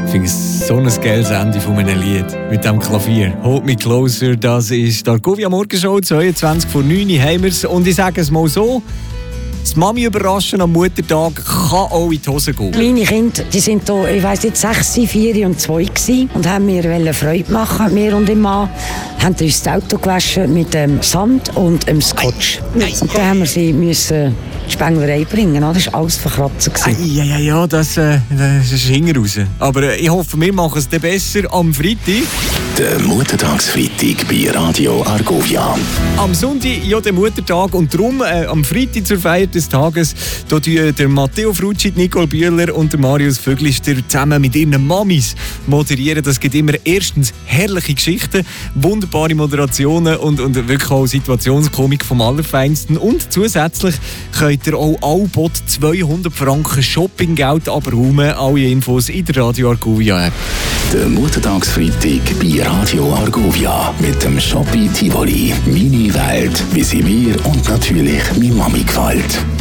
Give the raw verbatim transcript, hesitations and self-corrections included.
Ich finde es so ein geiles Ende von einem Lied. Mit dem Klavier. Hold me closer, das ist die Argovia Morgenshow, zweiundzwanzig vor neun haben wir es. Und ich sage es mal so, das Mami überraschen am Muttertag kann auch in die Hose gehen. Meine Kinder, die sind hier, ich weiss nicht, sechs, vier und zwei gewesen und haben mir Freude machen, mir und dem Mann. Haben uns das Auto gewaschen mit dem Sand und dem Scotch. Und dann haben wir sie müssen die Spenglerei bringen. Das war alles verkratzt. Ja, ja, ja, das, äh, das ist hinten raus. Aber äh, ich hoffe, wir machen es dann besser am Freitag. Der Muttertagsfreitag bei Radio Argovia. Am Sonntag, ja, der Muttertag. Und darum, äh, am Freitag zur Feier des Tages, da tun der Matteo Frucci, Nicole Bühler und der Marius Vöglister zusammen mit ihren Mamis moderieren. Das gibt immer erstens herrliche Geschichten, wunderbare Moderationen und, und wirklich auch Situationskomik vom Allerfeinsten. Und zusätzlich könnt ihr auch Albot zweihundert Franken Shoppinggeld abräumen. Alle Infos in der Radio Argovia App. Der Muttertagsfreitag bei Radio Argovia mit dem Shoppi Tivoli. Meine Welt, wie sie mir und natürlich meine Mami gefällt.